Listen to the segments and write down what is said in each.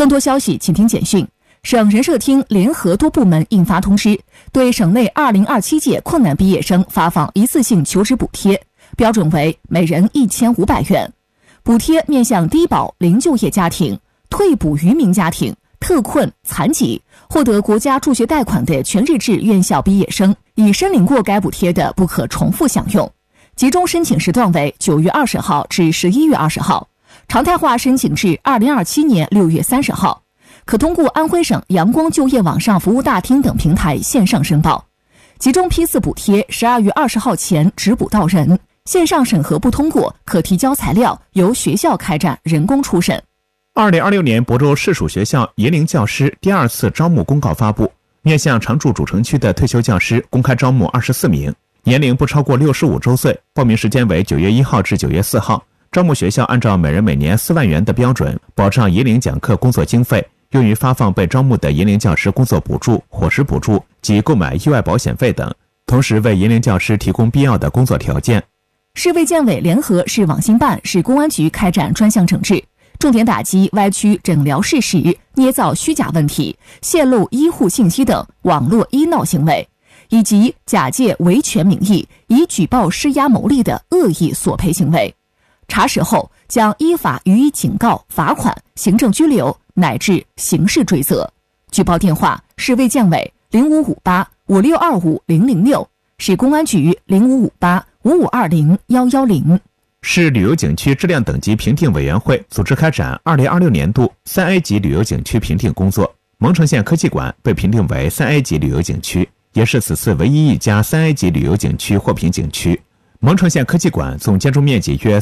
更多消息请听简讯。省人社厅联合多部门印发通知，对省内2027届困难毕业生发放一次性求职补贴，标准为每人1500元。补贴面向低保、零就业家庭、退补渔民家庭、特困、残疾，获得国家助学贷款的全日制院校毕业生，已申领过该补贴的不可重复享用。集中申请时段为9月20号至11月20号，常态化申请至2027年6月30号。可通过安徽省阳光就业网上服务大厅等平台线上申报。集中批次补贴12月20号前直补到人，线上审核不通过，可提交材料由学校开展人工初审。 2026年亳州市属学校银龄教师第2次招募公告发布，面向常驻主城区的退休教师公开招募24名，年龄不超过65周岁，报名时间为9月1号至9月4号。招募学校按照每人每年4万元的标准，保障银龄讲课工作经费，用于发放被招募的银龄教师工作补助、伙食补助及购买意外保险费等，同时为银龄教师提供必要的工作条件。 市卫健委联合市网信办、市公安局开展专项整治，重点打击歪曲诊疗事实、捏造虚假问题、泄露医护信息等网络医闹行为，以及假借维权名义以举报施压牟利的恶意索赔行为。查实后将依法予以警告、罚款、行政拘留乃至刑事追责。举报电话：市卫健委055856250006，市公安局05585520-110。 市旅游景区质量等级评定委员会组织开展2026年度3A 级旅游景区评定工作。蒙城县科技馆被评定为3A 级旅游景区，也是此次唯一一家3A 级旅游景区获评景区。蒙城县科技馆总建筑面积约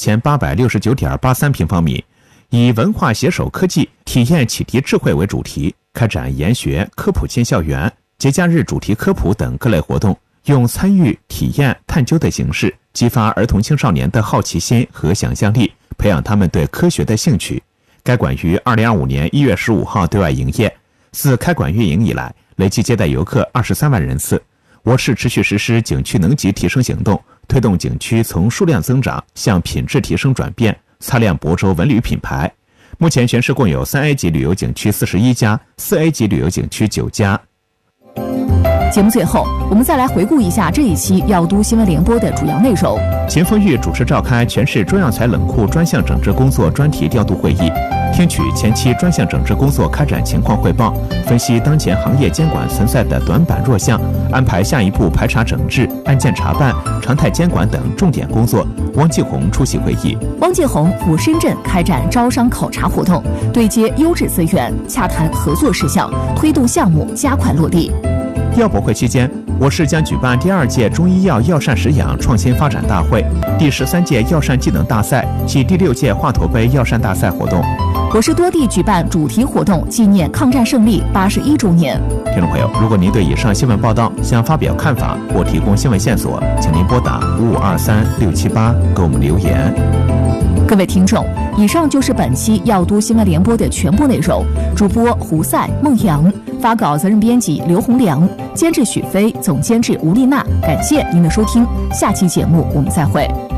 31869.83平方米，以文化携手科技、体验启迪智慧为主题，开展研学、科普进校园、节假日主题科普等各类活动，用参与、体验、探究的形式激发儿童青少年的好奇心和想象力，培养他们对科学的兴趣。该馆于2025年1月15号对外营业，自开馆运营以来，累计接待游客23万人次。我市持续实施景区能级提升行动，推动景区从数量增长向品质提升转变，擦亮亳州文旅品牌。目前全市共有3A 级旅游景区41家，4A 级旅游景区9家。 节目最后，我们再来回顾一下这一期药都新闻联播的主要内容。 秦凤玉主持召开全市中药材冷库专项整治工作专题调度会议，听取前期专项整治工作开展情况汇报，分析当前行业监管存在的短板弱项，安排下一步排查整治、案件查办、常态监管等重点工作。汪继红出席会议。 汪继红赴深圳开展招商考察活动，对接优质资源，洽谈合作事项，推动项目加快落地。 药博会期间，我市将举办第2届中医药药膳食养创新发展大会、第13届药膳技能大赛及第6届话头杯药膳大赛活动。 我市多地举办主题活动，纪念抗战胜利81周年。 听众朋友，如果您对以上新闻报道想发表看法或提供新闻线索，请您拨打5523678给我们留言。 各位听众，以上就是本期药都新闻联播的全部内容。主播胡赛、孟阳，发稿责任编辑刘洪良，监制许飞，总监制吴丽娜。感谢您的收听，下期节目我们再会。